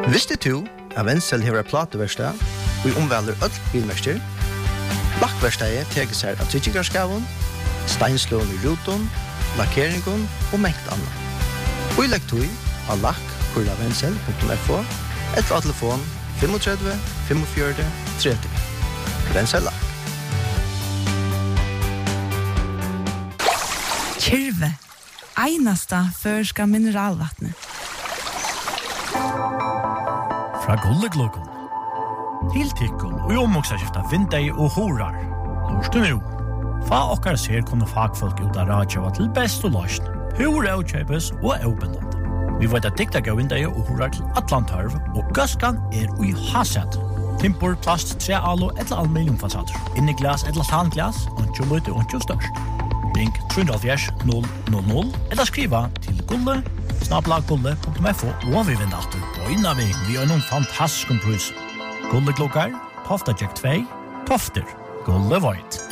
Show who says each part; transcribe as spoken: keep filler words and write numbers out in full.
Speaker 1: Visste du at Wenzel har plateverkstad og omvelder øll bilmester? Lakkverkstedet teker seg av tryggikarskaven, steinslån i ruton, lakkeringen og mengt annet. Og i lekktøy av lakk kurla wenzel punktum f o eller av telefon tre fem fem fem tre tre. Wenzel lakk.
Speaker 2: Kyrve, einasta førska mineralvattnet.
Speaker 3: Fra Gulleglokon. Til tikkun og omoksaskifta vindei og horar. Lorstu nu. Fa okkar ser kunne fagfolk ut av radjava til best og løsn. Hur avkjøpes og avbindende. Vi vet at dikta gav vindei og horar til Atlantarv, og gaskan er ui haset. Timpor, plast, trealo eller aluminiumfasader. Inni glas eller tanglas, ontjo løyte ontjo størst. Ring tre null null null eller skriva til gulle snabla gulle punktum f o og vi vinner alltid på innavig vi har noen fantastisk pris. Gulle klokkar, Tofta Jack två, Tofter, Gulle Void.